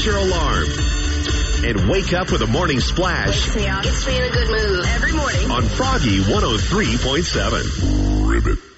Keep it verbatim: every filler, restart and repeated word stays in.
your alarm. And wake up with a morning splash. Wakes me up. Gets me in a good mood every morning. On Froggy one oh three point seven. Ribbit.